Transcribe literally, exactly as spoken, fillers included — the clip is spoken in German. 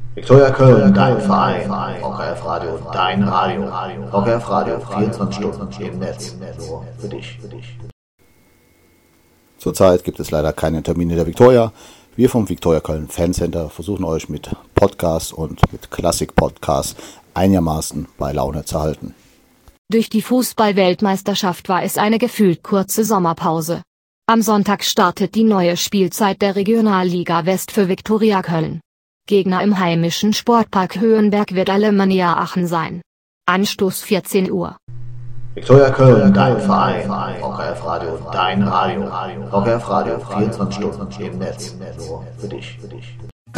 Viktoria Köln, dein Verein. V K F Radio, dein Radio. V K F Radio, vierundzwanzig Stunden im Netz. Nur für dich. Zurzeit gibt es leider keine Termine der Viktoria. Wir vom Viktoria Köln Fancenter versuchen euch mit Podcasts und mit Klassik-Podcasts einigermaßen bei Laune zu halten. Durch die Fußball-Weltmeisterschaft war es eine gefühlt kurze Sommerpause. Am Sonntag startet die neue Spielzeit der Regionalliga West für Viktoria Köln. Gegner im heimischen Sportpark Höhenberg wird Alemannia Aachen sein. Anstoß vierzehn Uhr. Viktoria Köln, dein Verein. V K F Radio, dein Radio. V K F Radio, vierundzwanzig Stunden im Netz. Nur für dich.